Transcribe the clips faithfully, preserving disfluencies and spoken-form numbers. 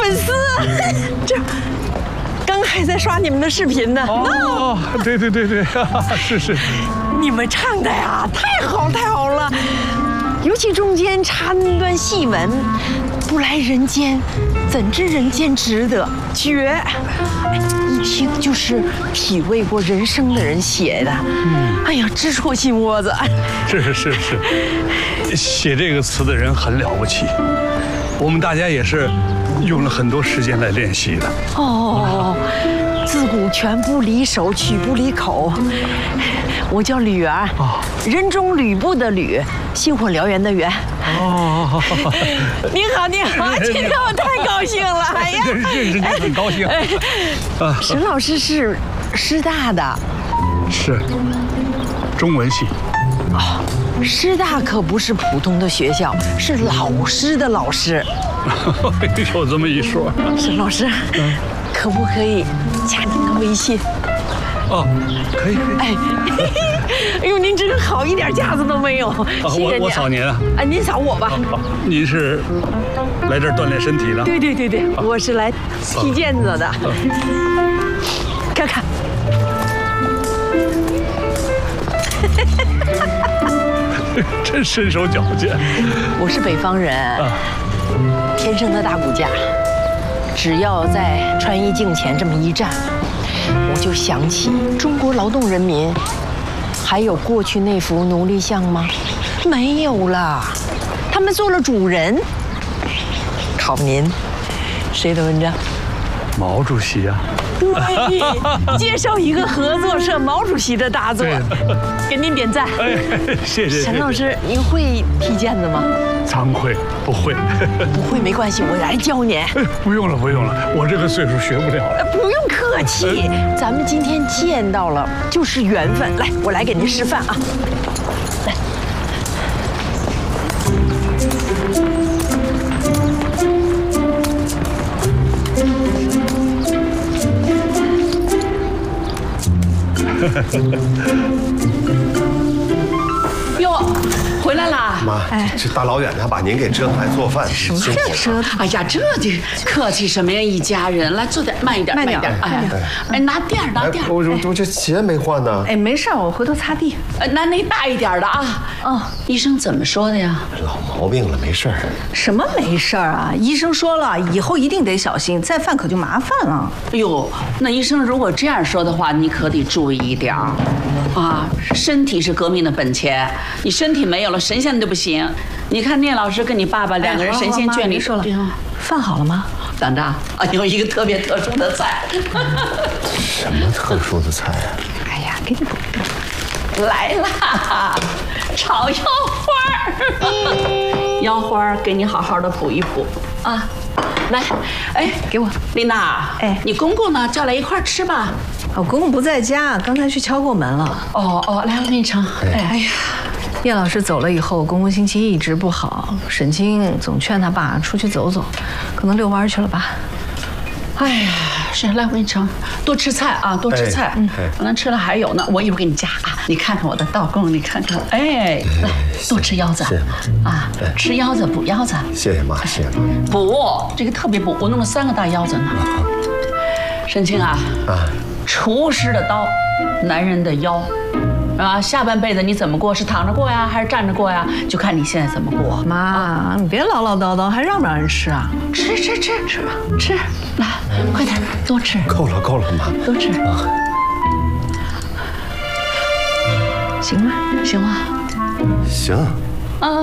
粉丝，这刚还在刷你们的视频呢。 哦，对对对对，是是。 你们唱的呀，太好太好了，尤其中间插那段戏文，不来人间，怎知人间值得？绝！一听就是体味过人生的人写的。嗯，哎呀，直戳心窝子。 是是是是，写这个词的人很了不起，我们大家也是用了很多时间来练习的。 哦，自古拳不离手，曲不离口。我叫吕儿，人中吕布的吕，星火燎原的原。哦，您好，您好，今天我太高兴了，哎呀， 认识你很高兴。 啊，沈老师是师大的， 是中文系。 哦，师大可不是普通的学校，是老师的老师。 有这么一说。 沈老师，可不可以加您个微信？ 哦，可以可以。哎， 哎呦，您真好，一点架子都没有。谢谢我我扫您啊。 啊，您扫我吧。 您是来这儿锻炼身体的？ 对对对对，我是来踢毽子的。看看。 真身手矫健。 我是北方人，天生的大骨架，只要在穿衣镜前这么一站，我就想起中国劳动人民，还有过去那幅奴隶像吗？没有了，他们做了主人。考您，谁的文章？ 毛主席啊。 对，介绍一个合作社毛主席的大作，给您点赞。 哎，谢谢。 沈老师，您会踢毽子吗？ 惭愧，不会。 不会没关系，我来教您。 不用了，不用了，我这个岁数学不了了。 不用客气，咱们今天见到了就是缘分。来，我来给您示范啊。来。 哟，回来啦！ 妈，这大老远的把您给折腾来做饭， 什么这折腾？ 哎呀，这的客气什么呀？一家人，来坐点，慢一点，慢一点。哎，哎，拿垫儿，拿垫儿。 我我这鞋没换呢。 哎，没事，我回头擦地。 呃，拿那大一点的啊。哦，医生怎么说的呀？ 老毛病了，没事儿。 什么没事儿啊？医生说了，以后一定得小心，再犯可就麻烦了。 哎呦，那医生如果这样说的话，你可得注意一点儿啊！身体是革命的本钱，你身体没有了，神仙都不行。你看聂老师跟你爸爸两个人神仙眷侣。 别说了，饭好了吗？ 等着，啊，有一个特别特殊的菜。 什么特殊的菜啊？ 哎呀，给你补一个。 来啦，炒腰花儿。腰花儿给你好好的补一补啊。来，哎， 给我。 丽娜，哎，你公公呢？叫来一块儿吃吧。 我公公不在家，刚才去敲过门了。 哦哦，来，我给你盛。哎，哎呀。 叶老师走了以后，公公心情一直不好。沈清总劝他爸出去走走，可能遛弯去了吧。 哎呀，是，来我给你盛，多吃菜啊，多吃菜。嗯，可能吃了还有呢，我一会儿给你加啊。你看看我的刀工，你看看，哎，来多吃腰子。 谢谢妈。 啊，吃腰子补腰子。 谢谢妈，谢谢妈。 补这个特别补，我弄了三个大腰子呢。沈清啊，啊，厨师的刀，男人的腰。啊，下半辈子你怎么过？是躺着过呀，还是站着过呀？就看你现在怎么过。 妈，啊、你别唠唠叨叨，还让不让人吃啊？ 吃吃吃吃吧，吃，来，快点，多吃。 够了够了，妈， 多吃。啊、 行吗？ 行吗？ 行。啊。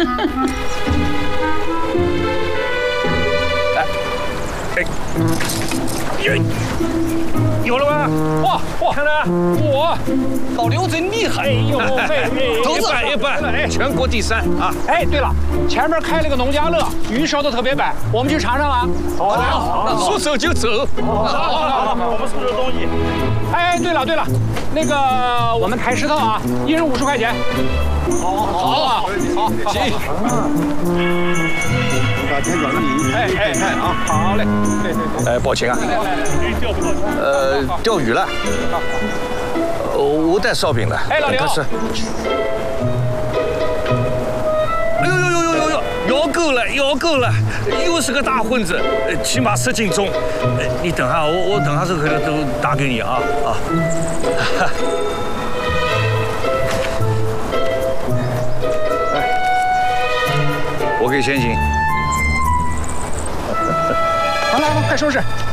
哎，哎。有了吗？哇哇，看着哇， 老刘真厉害！哎呦， 头子一般，哎，全国第三啊！ 哎，对了，前面开了个农家乐，鱼烧的特别白，我们去尝尝啊！ 好的，那说走就走。 好，好，好，我们收拾东西。哎，对了对了，那个我们抬石头啊，一人五十块钱。好，好啊，好，行。把钱转给你。哎哎哎啊，好嘞。对对对。 哎，抱歉啊。来来来，钓不到？呃，钓鱼了。我带烧饼了。 哎，老刘。 哎呦呦呦呦呦呦，姚哥够了，要够了，又是个大混子，起码十斤重。你等下，我我等下这个都打给你啊啊！我给先行。 好了好了，快收拾。